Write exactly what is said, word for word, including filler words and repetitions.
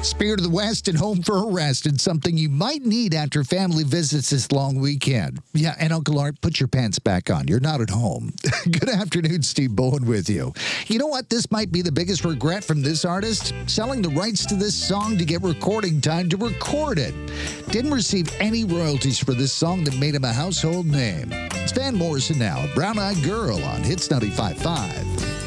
Spirit of the West and Home for a Rest, and something you might need after family visits this long weekend. Yeah, and Uncle Art, put your pants back on. You're not at home. Good afternoon, Steve Bowen with you. You know what? This might be the biggest regret from this artist. Selling the rights to this song to get recording time to record it. Didn't receive any royalties for this song that made him a household name. It's Van Morrison now, Brown Eyed Girl on Hits ninety-five point five.